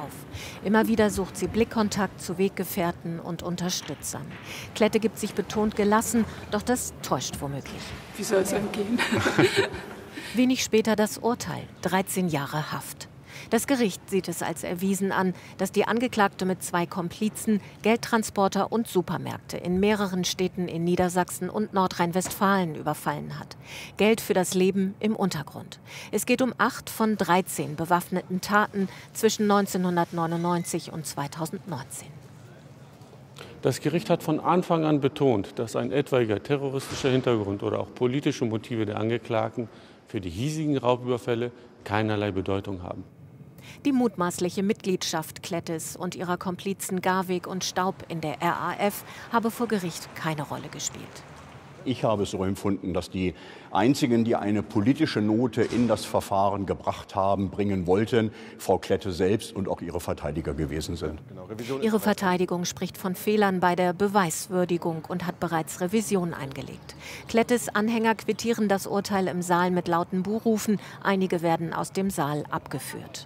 auf. Immer wieder sucht sie Blickkontakt zu Weggefährten und Unterstützern. Klette gibt sich betont gelassen, doch das täuscht womöglich. Wie soll es einem gehen? Wenig später das Urteil, 13 Jahre Haft. Das Gericht sieht es als erwiesen an, dass die Angeklagte mit 2 Komplizen Geldtransporter und Supermärkte in mehreren Städten in Niedersachsen und Nordrhein-Westfalen überfallen hat. Geld für das Leben im Untergrund. Es geht um 8 von 13 bewaffneten Taten zwischen 1999 und 2019. Das Gericht hat von Anfang an betont, dass ein etwaiger terroristischer Hintergrund oder auch politische Motive der Angeklagten für die hiesigen Raubüberfälle keinerlei Bedeutung haben. Die mutmaßliche Mitgliedschaft Klettes und ihrer Komplizen Garweg und Staub in der RAF habe vor Gericht keine Rolle gespielt. Ich habe es so empfunden, dass die einzigen, die eine politische Note in das Verfahren gebracht haben, bringen wollten, Frau Klette selbst und auch ihre Verteidiger gewesen sind. Ihre Verteidigung spricht von Fehlern bei der Beweiswürdigung und hat bereits Revision eingelegt. Klettes Anhänger quittieren das Urteil im Saal mit lauten Buhrufen. Einige werden aus dem Saal abgeführt.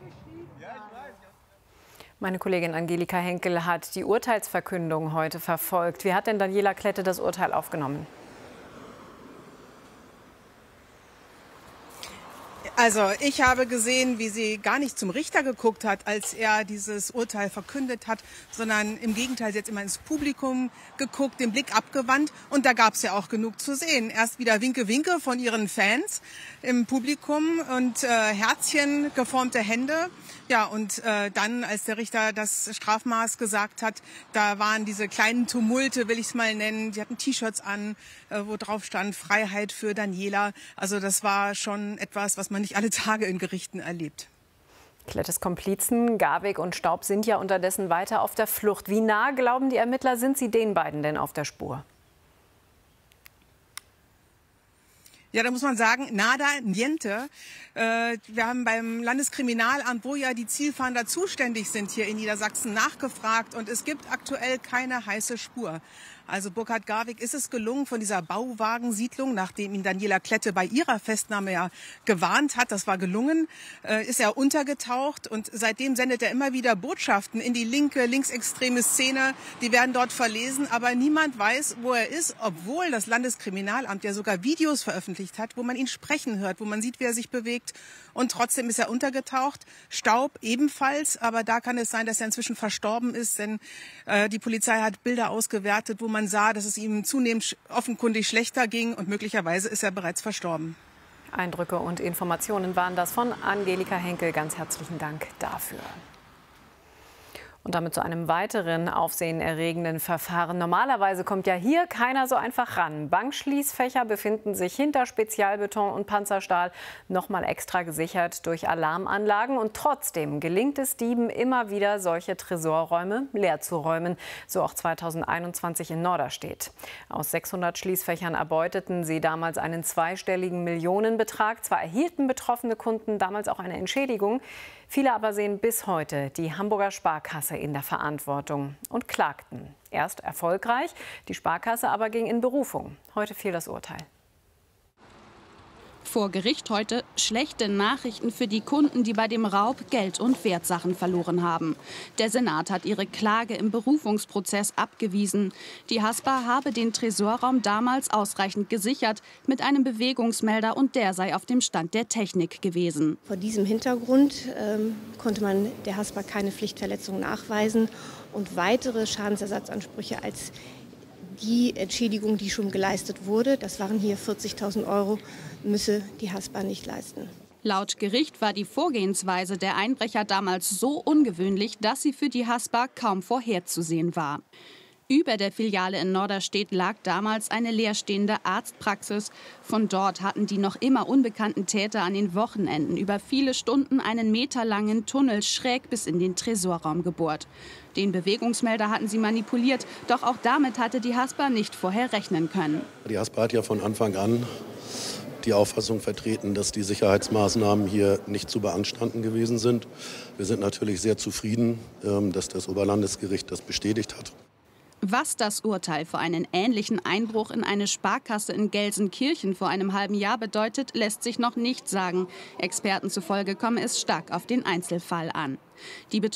Meine Kollegin Angelika Henkel hat die Urteilsverkündung heute verfolgt. Wie hat denn Daniela Klette das Urteil aufgenommen? Also ich habe gesehen, wie sie gar nicht zum Richter geguckt hat, als er dieses Urteil verkündet hat, sondern im Gegenteil, sie hat immer ins Publikum geguckt, den Blick abgewandt und da gab es ja auch genug zu sehen. Erst wieder Winke, Winke von ihren Fans im Publikum und Herzchen geformte Hände. Ja, und dann, als der Richter das Strafmaß gesagt hat, da waren diese kleinen Tumulte, will ich es mal nennen. Die hatten T-Shirts an, wo drauf stand Freiheit für Daniela. Also das war schon etwas, was man nicht alle Tage in Gerichten erlebt. Klettes Komplizen Garweg und Staub sind ja unterdessen weiter auf der Flucht. Wie nah, glauben die Ermittler, sind sie den beiden denn auf der Spur? Ja, da muss man sagen, nada, niente. Wir haben beim Landeskriminalamt, wo ja die Zielfahnder zuständig sind hier in Niedersachsen, nachgefragt und es gibt aktuell keine heiße Spur. Also Burkhard Garweg ist es gelungen, von dieser Bauwagensiedlung, nachdem ihn Daniela Klette bei ihrer Festnahme ja gewarnt hat, das war gelungen, ist er untergetaucht und seitdem sendet er immer wieder Botschaften in die linksextreme Szene. Die werden dort verlesen, aber niemand weiß, wo er ist, obwohl das Landeskriminalamt ja sogar Videos veröffentlicht hat, wo man ihn sprechen hört, wo man sieht, wie er sich bewegt. Und trotzdem ist er untergetaucht. Staub ebenfalls, aber da kann es sein, dass er inzwischen verstorben ist, denn die Polizei hat Bilder ausgewertet, wo man sah, dass es ihm zunehmend offenkundig schlechter ging und möglicherweise ist er bereits verstorben. Eindrücke und Informationen waren das von Angelika Henkel. Ganz herzlichen Dank dafür. Und damit zu einem weiteren aufsehenerregenden Verfahren. Normalerweise kommt ja hier keiner so einfach ran. Bankschließfächer befinden sich hinter Spezialbeton und Panzerstahl, nochmal extra gesichert durch Alarmanlagen. Und trotzdem gelingt es Dieben immer wieder, solche Tresorräume leer zu räumen. So auch 2021 in Norderstedt. Aus 600 Schließfächern erbeuteten sie damals einen zweistelligen Millionenbetrag. Zwar erhielten betroffene Kunden damals auch eine Entschädigung. Viele aber sehen bis heute die Hamburger Sparkasse in der Verantwortung und klagten. Erst erfolgreich, die Sparkasse aber ging in Berufung. Heute fiel das Urteil. Vor Gericht heute schlechte Nachrichten für die Kunden, die bei dem Raub Geld und Wertsachen verloren haben. Der Senat hat ihre Klage im Berufungsprozess abgewiesen. Die Haspa habe den Tresorraum damals ausreichend gesichert mit einem Bewegungsmelder und der sei auf dem Stand der Technik gewesen. Vor diesem Hintergrund konnte man der Haspa keine Pflichtverletzung nachweisen und weitere Schadensersatzansprüche als die Entschädigung, die schon geleistet wurde, das waren hier 40.000 €, müsse die Haspa nicht leisten. Laut Gericht war die Vorgehensweise der Einbrecher damals so ungewöhnlich, dass sie für die Haspa kaum vorherzusehen war. Über der Filiale in Norderstedt lag damals eine leerstehende Arztpraxis. Von dort hatten die noch immer unbekannten Täter an den Wochenenden über viele Stunden einen meterlangen Tunnel schräg bis in den Tresorraum gebohrt. Den Bewegungsmelder hatten sie manipuliert, doch auch damit hatte die Haspa nicht vorher rechnen können. Die Haspa hat ja von Anfang an die Auffassung vertreten, dass die Sicherheitsmaßnahmen hier nicht zu beanstanden gewesen sind. Wir sind natürlich sehr zufrieden, dass das Oberlandesgericht das bestätigt hat. Was das Urteil für einen ähnlichen Einbruch in eine Sparkasse in Gelsenkirchen vor einem halben Jahr bedeutet, lässt sich noch nicht sagen. Experten zufolge komme es stark auf den Einzelfall an. Die